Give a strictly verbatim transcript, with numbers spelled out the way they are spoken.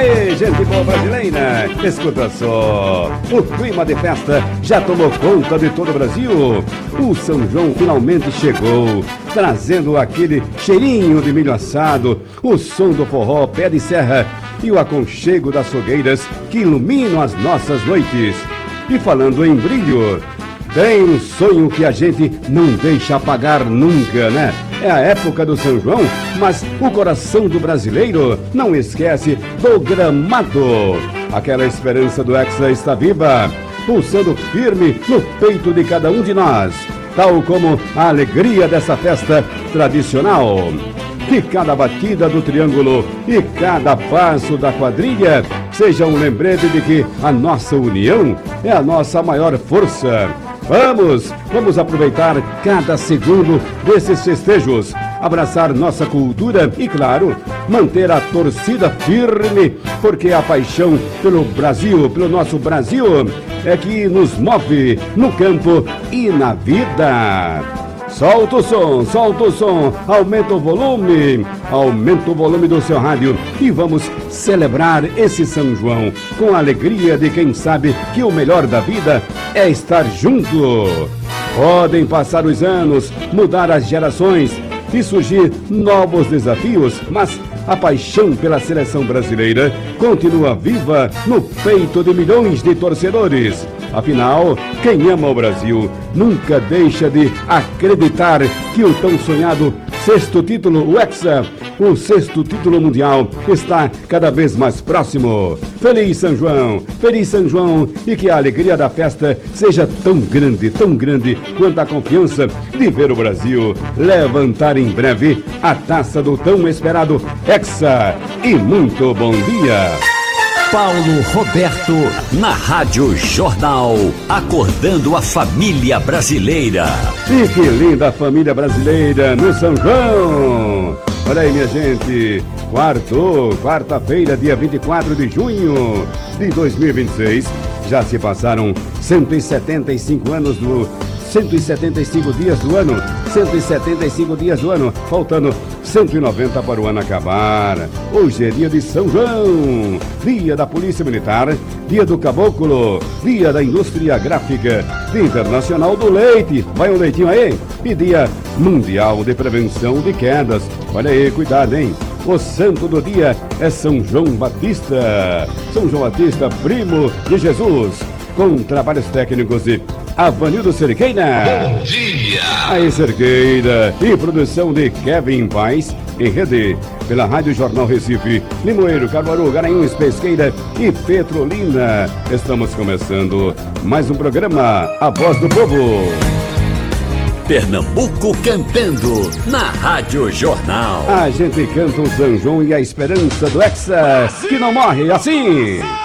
Aê, gente boa brasileira, escuta só. O clima de festa já tomou conta de todo o Brasil. O São João finalmente chegou, trazendo aquele cheirinho de milho assado, o som do forró pé de serra e o aconchego das fogueiras que iluminam as nossas noites. E falando em brilho, tem um sonho que a gente não deixa apagar nunca, né? É a época do São João, mas o coração do brasileiro não esquece do gramado. Aquela esperança do Hexa está viva, pulsando firme no peito de cada um de nós, tal como a alegria dessa festa tradicional. Que cada batida do triângulo e cada passo da quadrilha seja um lembrete de que a nossa união é a nossa maior força. Vamos, vamos aproveitar cada segundo desses festejos, abraçar nossa cultura e, claro, manter a torcida firme, porque a paixão pelo Brasil, pelo nosso Brasil, é que nos move no campo e na vida. Solta o som, solta o som, aumenta o volume, aumenta o volume do seu rádio e vamos celebrar esse São João com a alegria de quem sabe que o melhor da vida é estar junto. Podem passar os anos, mudar as gerações e surgir novos desafios, mas a paixão pela seleção brasileira continua viva no peito de milhões de torcedores. Afinal, quem ama o Brasil nunca deixa de acreditar que o tão sonhado sexto título, o Hexa, o sexto título mundial, está cada vez mais próximo. Feliz São João, feliz São João, e que a alegria da festa seja tão grande, tão grande quanto a confiança de ver o Brasil levantar em breve a taça do tão esperado Hexa. E muito bom dia! Paulo Roberto, na Rádio Jornal, acordando a família brasileira. E que linda família brasileira no São João! Olha aí, minha gente, quarto, quarta-feira, dia vinte e quatro de junho de dois mil e vinte e seis, já se passaram cento e setenta e cinco anos do... cento e setenta e cinco dias do ano, cento e setenta e cinco dias do ano, faltando cento e noventa para o ano acabar. Hoje é dia de São João, dia da Polícia Militar, dia do Caboclo, dia da Indústria Gráfica, dia internacional do leite, vai um leitinho aí, e dia mundial de prevenção de quedas. Olha aí, cuidado, hein? O santo do dia é São João Batista, São João Batista, primo de Jesus, com trabalhos técnicos de Avanildo Cerqueira. Bom dia! Aí, Cerqueira. E produção de Kevin Paz, em rede pela Rádio Jornal Recife, Limoeiro, Caruaru, Garanhuns, Pesqueira e Petrolina. Estamos começando mais um programa, A Voz do Povo. Pernambuco cantando na Rádio Jornal. A gente canta o São João e a esperança do Hexa, que não morre assim.